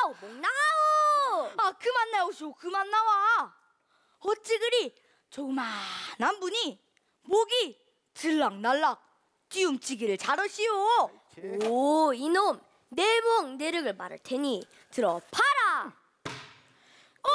목 나가오. 아, 그만 나오시오. 그만 나와. 어찌 그리 조그만한 분이 목이 들락날락 띄움치기를 잘하시오. 오, 이놈 내목 내륵을 말할 테니 들어봐라.